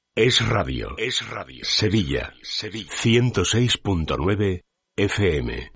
Es radio. Sevilla. 106.9 FM.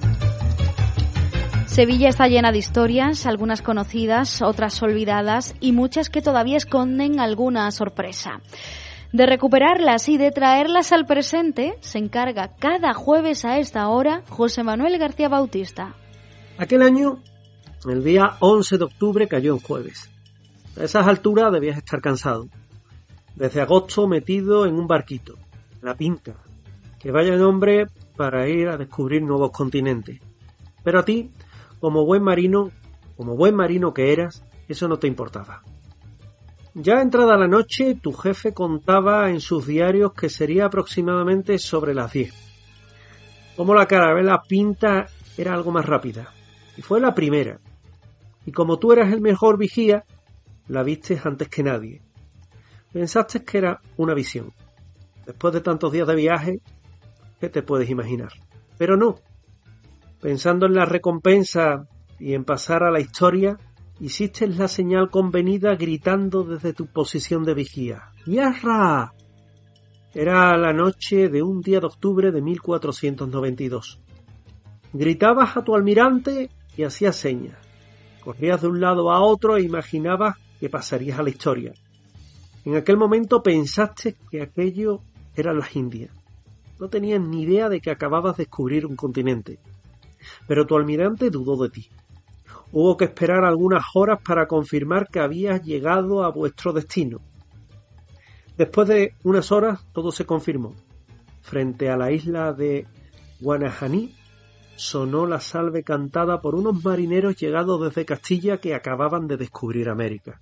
Sevilla está llena de historias, algunas conocidas, otras olvidadas y muchas que todavía esconden alguna sorpresa. De recuperarlas y de traerlas al presente se encarga cada jueves a esta hora José Manuel García Bautista. Aquel año, el día 11 de octubre cayó en jueves. A esas alturas debías estar cansado. Desde agosto metido en un barquito, la Pinta, que vaya nombre para ir a descubrir nuevos continentes. Pero a ti, como buen marino que eras, eso no te importaba. Ya entrada la noche, tu jefe contaba en sus diarios que sería aproximadamente sobre las 10. Como la carabela Pinta era algo más rápida, y fue la primera. Y como tú eras el mejor vigía, la viste antes que nadie. Pensaste que era una visión. Después de tantos días de viaje, ¿qué te puedes imaginar? Pero no. Pensando en la recompensa y en pasar a la historia, hiciste la señal convenida gritando desde tu posición de vigía. ¡Yarra! Era la noche de un día de octubre de 1492. Gritabas a tu almirante y hacías señas. Corrías de un lado a otro e imaginabas que pasarías a la historia. En aquel momento pensaste que aquello eran las Indias. No tenías ni idea de que acababas de descubrir un continente. Pero tu almirante dudó de ti. Hubo que esperar algunas horas para confirmar que habías llegado a vuestro destino. Después de unas horas todo se confirmó. Frente a la isla de Guanajaní sonó la salve cantada por unos marineros llegados desde Castilla que acababan de descubrir América.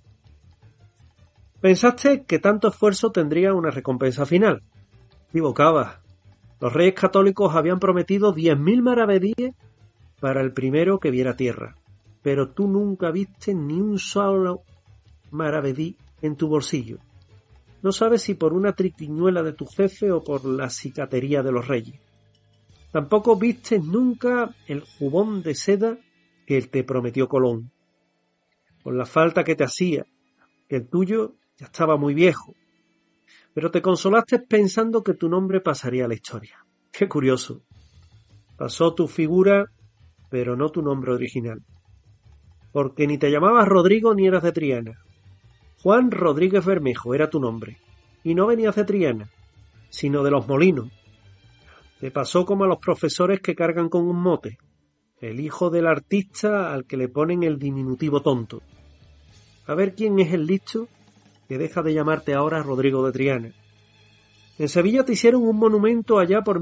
Pensaste que tanto esfuerzo tendría una recompensa final. Equivocabas. Los reyes católicos habían prometido 10.000 maravedíes para el primero que viera tierra. Pero tú nunca viste ni un solo maravedí en tu bolsillo. No sabes si por una triquiñuela de tu jefe o por la cicatería de los reyes. Tampoco viste nunca el jubón de seda que te prometió Colón. Con la falta que te hacía, que el tuyo ya estaba muy viejo. Pero te consolaste pensando que tu nombre pasaría a la historia. ¡Qué curioso! Pasó tu figura, pero no tu nombre original. Porque ni te llamabas Rodrigo ni eras de Triana. Juan Rodríguez Bermejo era tu nombre. Y no venías de Triana, sino de Los Molinos. Te pasó como a los profesores que cargan con un mote. El hijo del artista al que le ponen el diminutivo tonto. A ver quién es el listo que deja de llamarte ahora Rodrigo de Triana. En Sevilla te hicieron un monumento allá por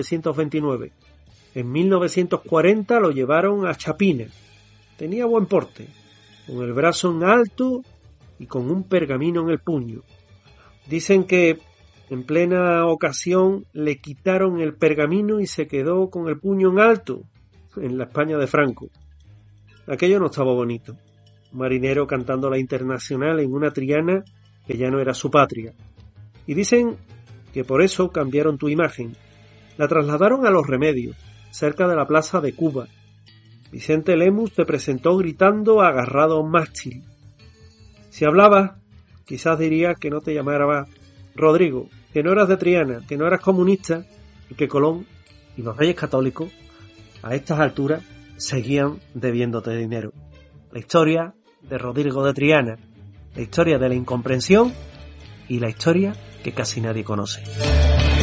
1929. En 1940 lo llevaron a Chapina. Tenía buen porte, con el brazo en alto y con un pergamino en el puño. Dicen que en plena ocasión le quitaron el pergamino y se quedó con el puño en alto, en la España de Franco. Aquello no estaba bonito. Un marinero cantando la Internacional en una Triana que ya no era su patria. Y dicen que por eso cambiaron tu imagen. La trasladaron a Los Remedios, cerca de la plaza de Cuba. Vicente Lemus te presentó gritando agarrado a un mástil. Si hablabas, quizás diría que no te llamara Rodrigo, que no eras de Triana, que no eras comunista y que Colón y los reyes católicos a estas alturas seguían debiéndote dinero. La historia de Rodrigo de Triana, la historia de la incomprensión y la historia que casi nadie conoce.